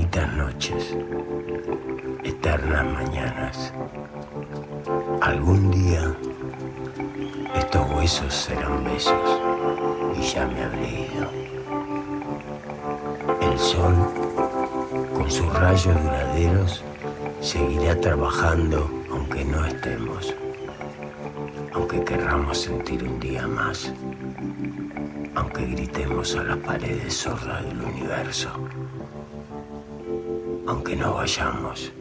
infinitas noches, eternas mañanas. Algún día estos huesos serán besos y ya me habré ido. El sol, con sus rayos duraderos, seguirá trabajando aunque no estemos, aunque querramos sentir un día más, aunque gritemos a las paredes sordas del universo, aunque nos vayamos